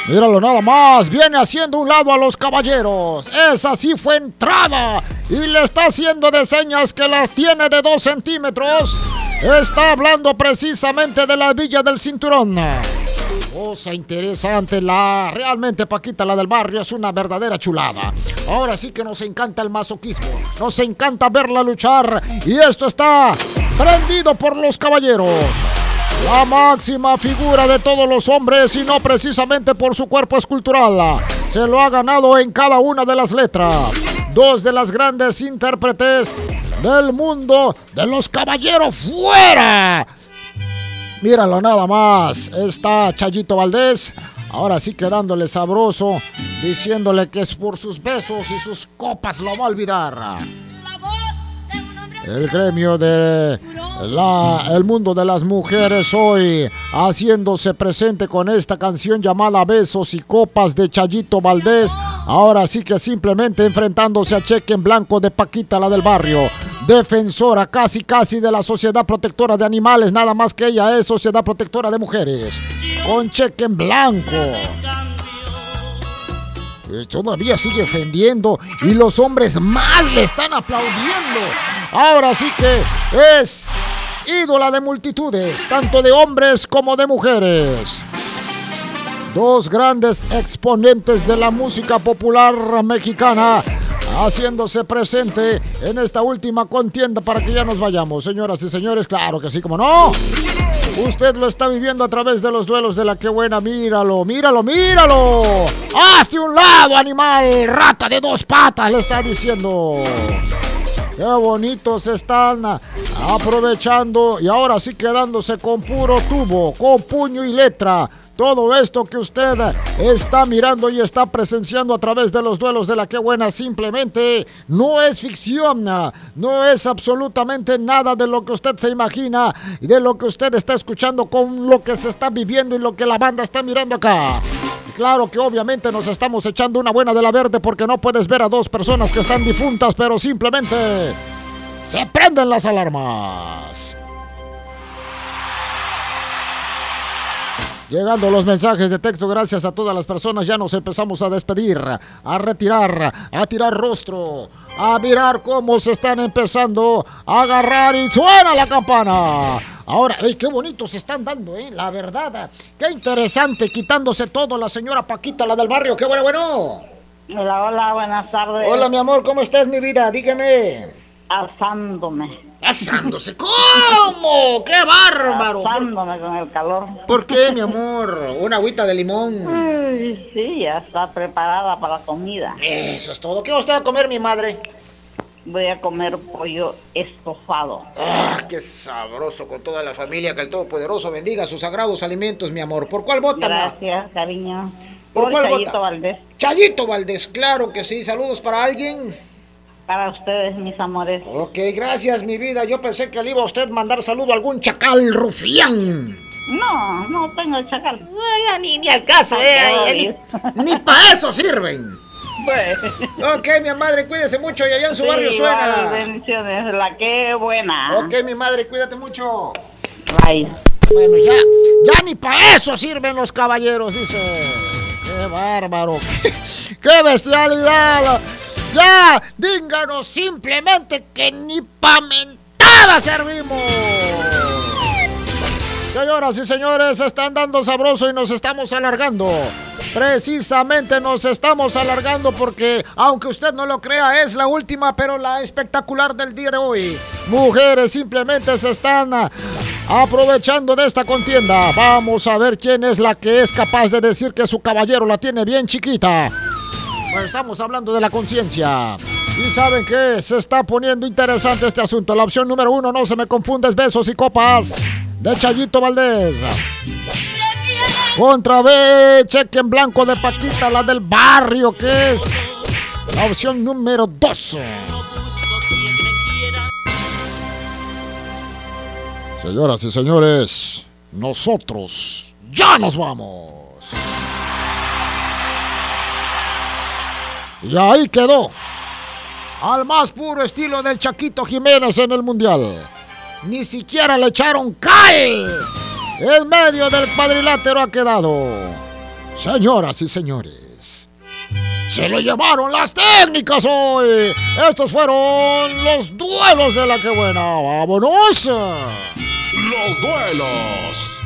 Míralo nada más, viene haciendo un lado a los caballeros. Esa sí fue entrada y le está haciendo de señas que las tiene de 2 centímetros. Está hablando precisamente de la villa del cinturón. Cosa interesante, realmente Paquita, la del barrio, es una verdadera chulada. Ahora sí que nos encanta el masoquismo, nos encanta verla luchar y esto está prendido por los caballeros. La máxima figura de todos los hombres y no precisamente por su cuerpo escultural. Se lo ha ganado en cada una de las letras. 2 de las grandes intérpretes del mundo de los caballeros fuera. Míralo nada más, está Chayito Valdés, ahora sí quedándole sabroso, diciéndole que es por sus besos y sus copas lo va a olvidar. El gremio de el mundo de las mujeres hoy haciéndose presente con esta canción llamada Besos y Copas de Chayito Valdés. Ahora sí que simplemente enfrentándose a Cheque en Blanco de Paquita, la del barrio. Defensora casi de la Sociedad Protectora de Animales, nada más que ella es Sociedad Protectora de Mujeres. Con Cheque en Blanco. Todavía sigue ofendiendo y los hombres más le están aplaudiendo. Ahora sí que es ídola de multitudes, tanto de hombres como de mujeres. 2 grandes exponentes de la música popular mexicana haciéndose presente en esta última contienda para que ya nos vayamos. Señoras y señores, claro que sí, como no. Usted lo está viviendo a través de los duelos de la que buena. Míralo. ¡Hazte un lado, animal! ¡Rata de 2 patas! Le está diciendo. Qué bonitos están aprovechando y ahora sí quedándose con puro tubo, con puño y letra. Todo esto que usted está mirando y está presenciando a través de los duelos de la que buena simplemente no es ficción, no es absolutamente nada de lo que usted se imagina y de lo que usted está escuchando con lo que se está viviendo y lo que la banda está mirando acá. Claro que obviamente nos estamos echando una buena de la verde porque no puedes ver a 2 personas que están difuntas, pero simplemente se prenden las alarmas. Llegando los mensajes de texto, gracias a todas las personas, ya nos empezamos a despedir, a retirar, a tirar rostro, a mirar cómo se están empezando a agarrar y suena la campana. Ahora, qué bonitos se están dando, la verdad, qué interesante, quitándose todo la señora Paquita, la del barrio, qué bueno. Hola, buenas tardes. Hola, mi amor, ¿cómo estás, mi vida? Dígame. Asándose, ¿cómo? ¡Qué bárbaro! Asándome con el calor. ¿Por qué, mi amor? ¿Una agüita de limón? Uy, sí, ya está preparada para la comida. Eso es todo. ¿Qué va usted a comer, mi madre? Voy a comer pollo estofado. ¡Ah, qué sabroso! Con toda la familia, que el Todopoderoso bendiga sus sagrados alimentos, mi amor. ¿Por cuál vota? Gracias, cariño. ¿Por cuál Chayito vota? Valdés. Chayito Valdés, claro que sí. ¿Saludos para alguien? Para ustedes, mis amores. Ok, gracias, mi vida. Yo pensé que le iba a usted mandar saludo a algún chacal rufián. No tengo chacal. No, ni al caso, ni para eso sirven. Bueno. Ok, mi madre, cuídese mucho y allá en su barrio suena. Bendiciones, la que buena. Ok, mi madre, cuídate mucho. Bye. Bueno, ya ni para eso sirven los caballeros, dice. Qué bárbaro. Qué bestialidad. Ya, díganos simplemente que ni pa' mentada servimos. Señoras y señores, se están dando sabroso y nos estamos alargando. Precisamente nos estamos alargando porque, aunque usted no lo crea, es la última, pero la espectacular del día de hoy. Mujeres simplemente se están aprovechando de esta contienda. Vamos a ver quién es la que es capaz de decir que su caballero la tiene bien chiquita. Bueno, estamos hablando de la conciencia. Y ¿saben qué? Se está poniendo interesante este asunto. La opción número 1, no se me confundes, Besos y Copas, de Chayito Valdés. Contra B, Cheque en Blanco de Paquita, la del barrio, que es la opción número 2. Señoras y señores, nosotros ya nos vamos. Y ahí quedó, al más puro estilo del Chaquito Jiménez en el Mundial. Ni siquiera le echaron cal. El medio del cuadrilátero ha quedado. Señoras y señores, se lo llevaron las técnicas hoy. Estos fueron los duelos de la que buena. ¡Vámonos! Los duelos